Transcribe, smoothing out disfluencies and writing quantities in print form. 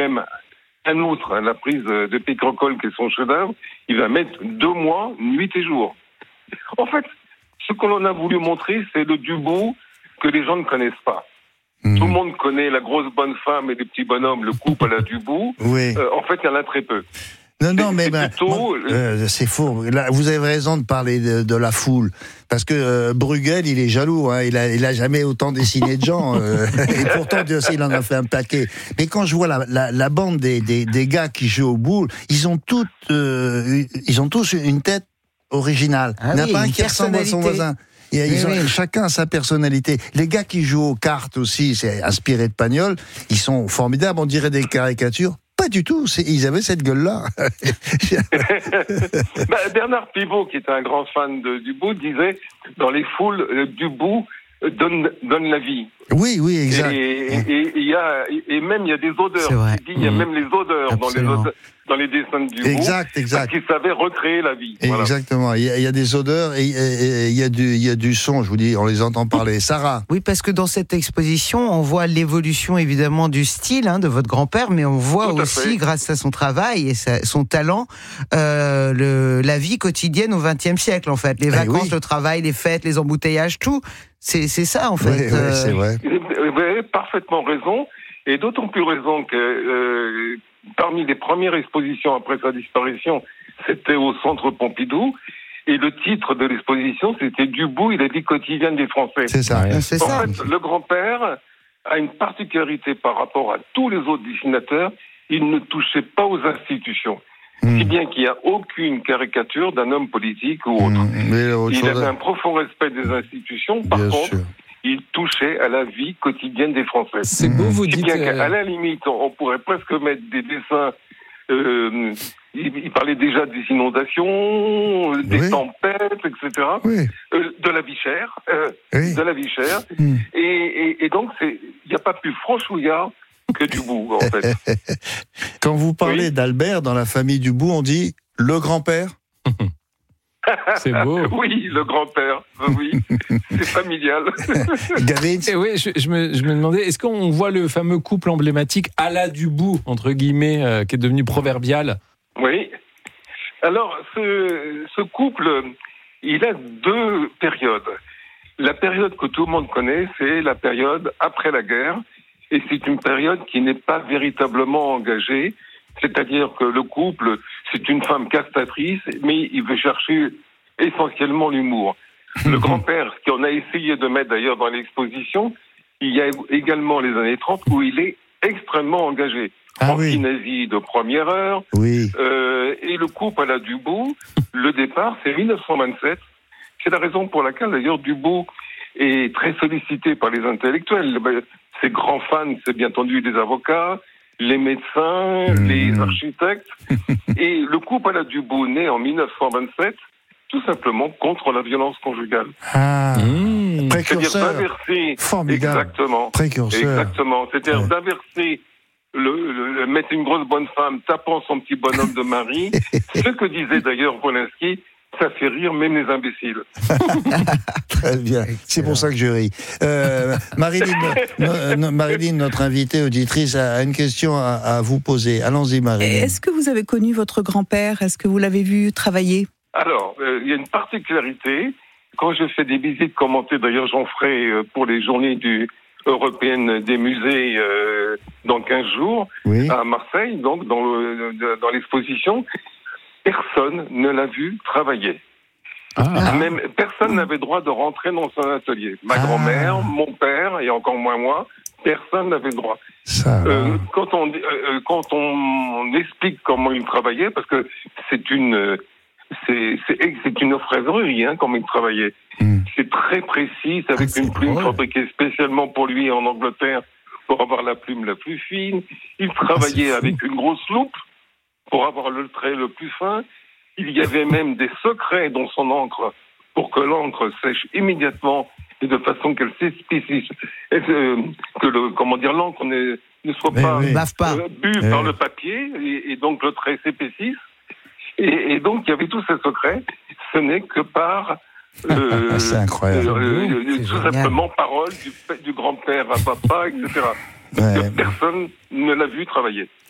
même un autre, la prise de Picrocol, qui est son chef-d'œuvre, il va mettre 2 mois, nuit et jour. En fait, ce que l'on a voulu montrer, c'est le Dubos que les gens ne connaissent pas. Tout le monde connaît la grosse bonne femme et les petits bonhommes, le couple à la Dubos. Oui. En fait, il y en a très peu. Non, mais c'est faux. Là, vous avez raison de parler de la foule, parce que Bruegel, il est jaloux. Hein, il a jamais autant dessiné de gens, et pourtant Dieu sait, il en a fait un paquet. Mais quand je vois la bande des gars qui jouent au boule, ils ont tous une tête originale. Il n'y en a pas un qui ressemble à son voisin. Chacun a sa personnalité. Les gars qui jouent aux cartes aussi, c'est inspiré de Pagnol, ils sont formidables, on dirait des caricatures. Pas du tout, ils avaient cette gueule-là. Bernard Pivot, qui était un grand fan de Dubos, disait, dans les foules, Dubos donne la vie. Oui, exact. Et même il y a des odeurs. Il y a même les odeurs dans les dessins de Dubos. Exact. Parce qu'il savait recréer la vie. Exactement. Voilà. Il y a des odeurs et il y a du son. Je vous dis, on les entend parler. Sarah. Oui, parce que dans cette exposition, on voit l'évolution évidemment du style de votre grand-père, mais on voit aussi, grâce à son travail et son talent, la vie quotidienne au XXe siècle, en fait. Les vacances, le travail, les fêtes, les embouteillages, tout. C'est ça, en fait. Oui, c'est vrai. Vous avez parfaitement raison, et d'autant plus raison que parmi les premières expositions après sa disparition, c'était au Centre Pompidou, et le titre de l'exposition, c'était Dubos et la vie quotidienne des Français. C'est ça. En fait, le grand-père a une particularité par rapport à tous les autres dessinateurs, il ne touchait pas aux institutions. Si bien qu'il n'y a aucune caricature d'un homme politique ou autre. Il avait un profond respect des institutions. Par contre, il touchait à la vie quotidienne des Français. C'est beau, vous dites. Bien qu'à la limite, on pourrait presque mettre des dessins. Il parlait déjà des inondations, des tempêtes, etc. De la vie chère. De la vie chère. Et donc, il n'y a pas plus franchouillard que Dubos, en fait. Quand vous parlez d'Albert, dans la famille Dubos, on dit le grand-père. C'est beau. Oui, le grand-père. Oui, c'est familial. Gavin. Oui, je me demandais, est-ce qu'on voit le fameux couple emblématique à la Dubos, entre guillemets, qui est devenu proverbial? Oui. Alors, ce couple, il a 2 périodes. La période que tout le monde connaît, c'est la période après la guerre. Et c'est une période qui n'est pas véritablement engagée. C'est-à-dire que le couple, c'est une femme castratrice, mais il veut chercher essentiellement l'humour. Le grand-père, ce qu'on a essayé de mettre d'ailleurs dans l'exposition, il y a également les années 30 où il est extrêmement engagé. Anti-nazi de première heure. Et le couple à la Dubos, le départ, c'est 1927. C'est la raison pour laquelle d'ailleurs Dubos est très sollicité par les intellectuels. Ses grands fans, c'est bien entendu les avocats, les médecins, les architectes. Et le couple à la Dubos, né en 1927, tout simplement contre la violence conjugale. Précurseur. C'est-à-dire d'inverser... Formidable. Exactement. Précurseur. Exactement. C'est-à-dire d'inverser... mettre une grosse bonne femme tapant son petit bonhomme de mari. Ce que disait d'ailleurs Polanski, ça fait rire même les imbéciles. Très bien, c'est pour ça que je ris. Marilyn, notre invitée auditrice, a une question à vous poser. Allons-y, Marilyn. Est-ce que vous avez connu votre grand-père? Est-ce que vous l'avez vu travailler? Alors, il y a une particularité. Quand je fais des visites commentées, d'ailleurs j'en ferai pour les journées européennes des musées dans 15 jours, à Marseille, donc dans l'exposition, personne ne l'a vu travailler. Même personne n'avait droit de rentrer dans son atelier. Ma grand-mère, mon père, et encore moins moi, personne n'avait le droit. Quand on explique comment il travaillait, parce que c'est une orfèvrerie, comment il travaillait. C'est très précis, c'est avec une plume fabriquée spécialement pour lui en Angleterre, pour avoir la plume la plus fine. Il travaillait avec une grosse loupe pour avoir le trait le plus fin. Il y avait même des secrets dans son encre pour que l'encre sèche immédiatement et de façon qu'elle s'épaississe, que l'encre ne soit pas bu par le papier et donc le trait s'épaississe. Et donc il y avait tous ces secrets. Ce n'est que par c'est incroyable. Tout simplement parole du grand-père à papa, etc. Personne ne l'a vu travailler.